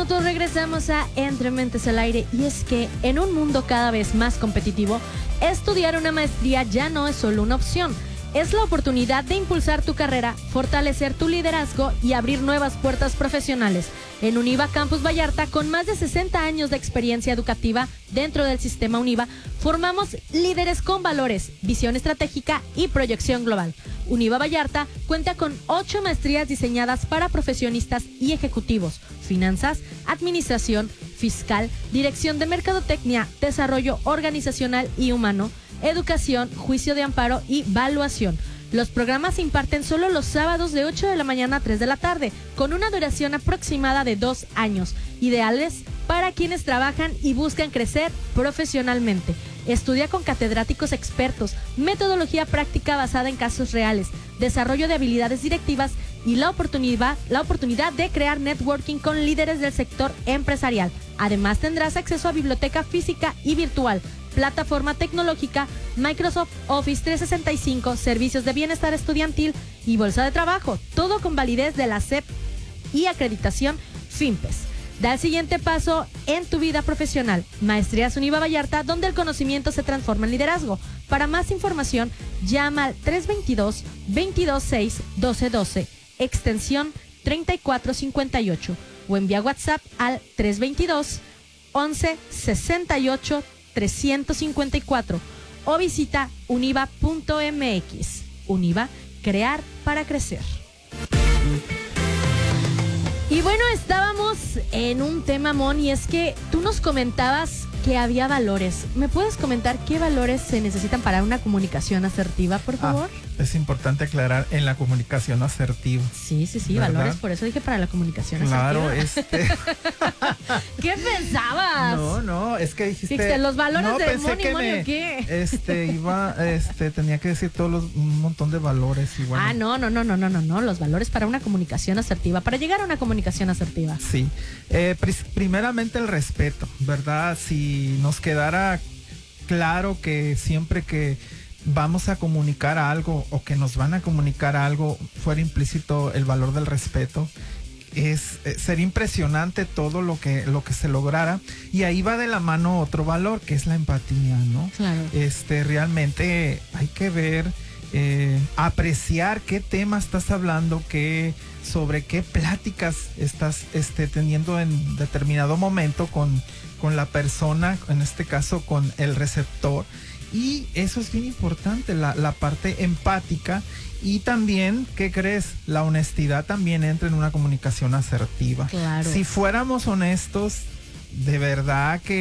nosotros regresamos a Entre Mentes al Aire, y es que en un mundo cada vez más competitivo, estudiar una maestría ya no es solo una opción. Es la oportunidad de impulsar tu carrera, fortalecer tu liderazgo y abrir nuevas puertas profesionales. En Univa Campus Vallarta, con más de 60 años de experiencia educativa dentro del sistema Univa, formamos líderes con valores, visión estratégica y proyección global. Univa Vallarta cuenta con 8 maestrías diseñadas para profesionistas y ejecutivos: finanzas, administración, fiscal, dirección de mercadotecnia, desarrollo organizacional y humano, educación, juicio de amparo y valuación. Los programas se imparten solo los sábados de 8 de la mañana a 3 de la tarde, con una duración aproximada de 2 años, ideales para quienes trabajan y buscan crecer profesionalmente. Estudia con catedráticos expertos, metodología práctica basada en casos reales, desarrollo de habilidades directivas y la oportunidad de crear networking con líderes del sector empresarial. Además, tendrás acceso a biblioteca física y virtual, plataforma tecnológica, Microsoft Office 365, servicios de bienestar estudiantil y bolsa de trabajo, todo con validez de la SEP y acreditación FIMPES. Da el siguiente paso en tu vida profesional. Maestrías Univa Vallarta, donde el conocimiento se transforma en liderazgo. Para más información, llama al 322-226-1212, extensión 3458, o envía WhatsApp al 322-11-68-354, o visita univa.mx. Univa, crear para crecer. Y bueno, estábamos en un tema, Mon, y es que tú nos comentabas que había valores. ¿Me puedes comentar qué valores se necesitan para una comunicación asertiva, por favor? Es importante aclarar en la comunicación asertiva. Sí, ¿verdad? Valores, por eso dije para la comunicación asertiva. Claro, ¿qué pensabas? No, es que dijiste los valores de Mon y Moni, ¿o qué? Tenía que decir un montón de valores y bueno. No, los valores para una comunicación asertiva, para llegar a una comunicación asertiva. Sí, primeramente el respeto, ¿verdad? Si nos quedara claro que siempre que vamos a comunicar algo o que nos van a comunicar algo, fuera implícito el valor del respeto, sería impresionante todo lo que se lograra. Y ahí va de la mano otro valor, que es la empatía, ¿no? Claro. Realmente hay que ver, apreciar qué tema estás hablando, sobre qué pláticas estás teniendo en determinado momento con la persona, en este caso con el receptor. Y eso es bien importante, la parte empática. Y también, ¿qué crees? La honestidad también entra en una comunicación asertiva. Claro. Si fuéramos honestos, de verdad que